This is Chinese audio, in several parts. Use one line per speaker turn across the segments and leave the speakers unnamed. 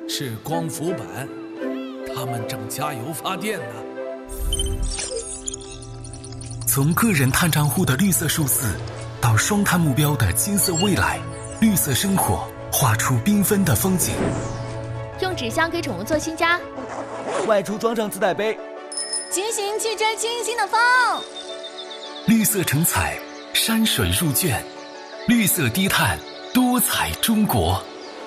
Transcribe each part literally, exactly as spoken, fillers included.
是光伏板，他们正加油发电呢。
从个人碳账户的绿色数字，到双碳目标的金色未来，绿色生活画出缤纷的风景。
用纸箱给宠物做新家，
外出装上自带杯，
骑行去追清新的风。
绿色成彩，山水入卷，绿色低碳，多彩中国。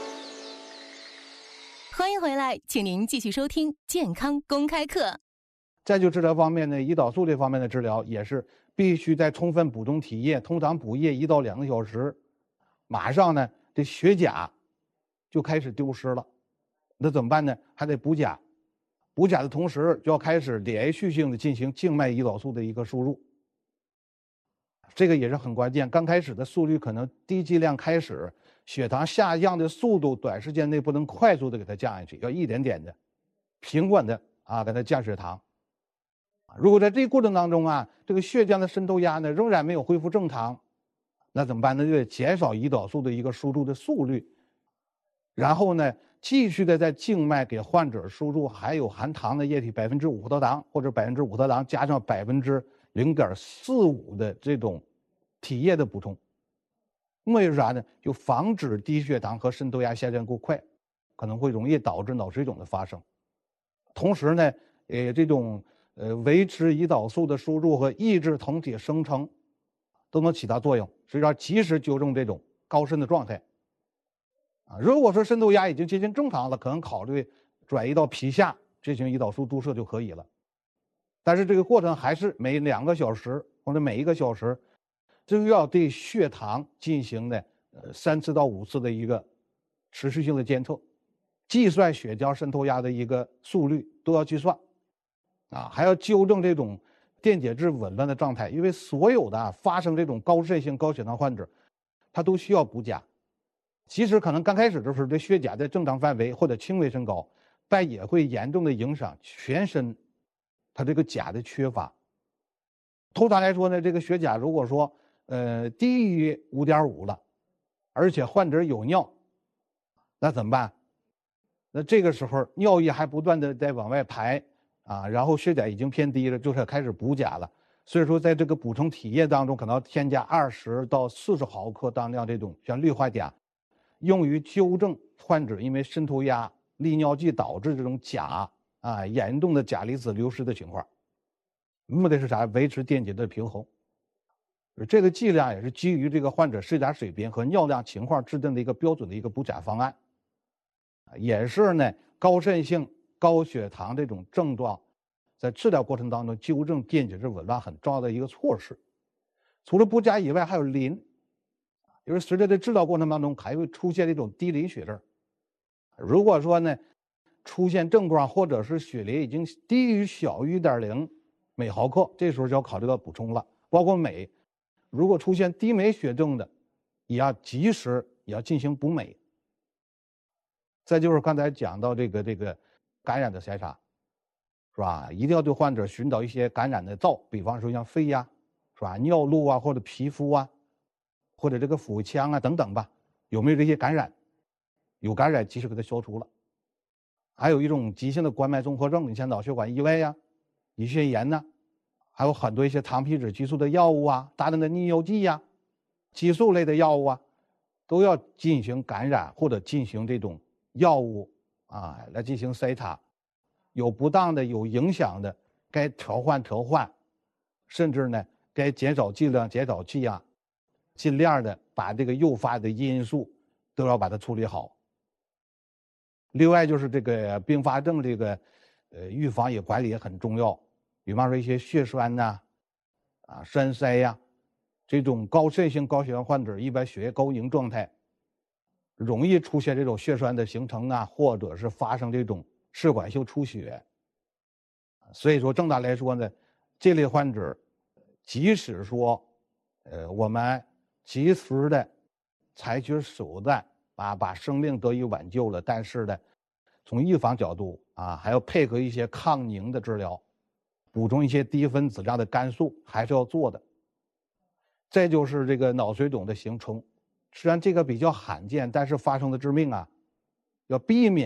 欢迎回来，请您继续收听健康公开课。
再就治疗方面呢，胰岛素这方面的治疗也是必须在充分补充体液，通常补液一到两个小时，马上呢这血钾就开始丢失了。那怎么办呢？还得补钾，补钾的同时就要开始连续性的进行静脉胰岛素的一个输入，这个也是很关键。刚开始的速率可能低剂量开始，血糖下降的速度短时间内不能快速的给它降下去，要一点点的平稳的啊给它降血糖。如果在这个过程当中啊，这个血浆的渗透压呢仍然没有恢复正常，那怎么办呢？就得减少胰岛素的一个输入的速率，然后呢继续的在静脉给患者输入含有含糖的液体百分之五葡萄糖或者百分之五葡萄糖加上百分之零点四五的这种体液的补充。目的是啥呢？就防止低血糖和渗透压下降过快，可能会容易导致脑水肿的发生。同时呢，呃，这种呃维持胰岛素的输入和抑制酮体生成都能起到作用，所以说及时纠正这种高渗的状态。啊，如果说渗透压已经接近正常了，可能考虑转移到皮下进行胰岛素注射就可以了。但是这个过程还是每两个小时或者每一个小时，就要对血糖进行的呃三次到五次的一个持续性的监测，计算血浆渗透压的一个速率都要计算，啊，还要纠正这种电解质紊乱的状态，因为所有的、啊、发生这种高渗性高血糖患者，他都需要补钾。其实可能刚开始的时候，这血钾在正常范围或者轻微升高，但也会严重的影响全身它这个钾的缺乏。通常来说呢，这个血钾如果说呃低于 五点五 了，而且患者有尿，那怎么办？那这个时候尿液还不断的在往外排啊，然后血钾已经偏低了，就是开始补钾了。所以说在这个补充体液当中，可能要添加二十到四十毫克当量这种像氯化钾，用于纠正患者因为渗透压、利尿剂导致这种钾啊严重的钾离子流失的情况。目的是啥？维持电解质平衡。这个剂量也是基于这个患者血钾水平和尿量情况制定的一个标准的一个补钾方案，也是呢高渗性高血糖这种症状在治疗过程当中纠正电解质紊乱很重要的一个措施。除了补钾以外，还有磷，因为随着这治疗过程当中还会出现这种低磷血症。如果说呢出现症状或者是血磷已经低于小于 一点零 每毫克，这时候就要考虑到补充了。包括镁，如果出现低镁血症的，也要及时也要进行补镁。再就是刚才讲到这个这个感染的筛查，是吧？一定要对患者寻找一些感染的灶，比方说像肺呀、啊，是吧？尿路啊，或者皮肤啊，或者这个腹腔啊等等吧，有没有这些感染？有感染及时给它消除了。还有一种急性的冠脉综合症，你像脑血管意外呀、胰腺炎呐、啊，还有很多一些糖皮质激素的药物啊，大量的利尿剂呀、激素类的药物啊，都要进行感染或者进行这种药物啊来进行筛查，有不当的、有影响的，该调换调换，甚至呢该减少剂量、减少剂啊，尽量的把这个诱发的因素都要把它处理好。另外就是这个并发症这个呃预防也管理也很重要，比方说一些血栓呐、啊、栓塞呀、啊，这种高渗性高血糖患者一般血液高凝状态，容易出现这种血栓的形成啊，或者是发生这种血管性出血。所以说正常来说呢，这类患者即使说呃我们及时的采取手段啊，把生命得以挽救了，但是呢从预防角度啊，还要配合一些抗凝的治疗，补充一些低分子量的肝素还是要做的。再就是这个脑水肿的形成，虽然这个比较罕见，但是发生的致命啊，要避免